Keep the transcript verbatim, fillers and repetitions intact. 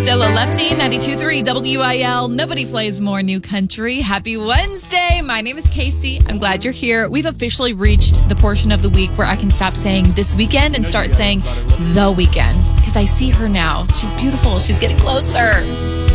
Stella Lefty, ninety-two point three W I L. Nobody plays more new country. Happy Wednesday. My name is Casey. I'm glad you're here. We've officially reached the portion of the week where I can stop saying this weekend and start saying the weekend, because I see her now. She's beautiful. She's getting closer.